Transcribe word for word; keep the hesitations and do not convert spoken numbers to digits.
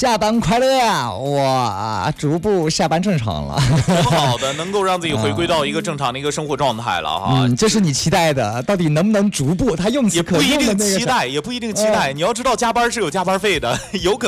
下班快乐呀！哇，逐步下班正常了， 挺好的，能够让自己回归到一个正常的一个生活状态了哈。 嗯，这是你期待的，到底能不能逐步？他用词也不一定可用的那个期待，也不一定期待。你要知道，加班是有加班费的，有可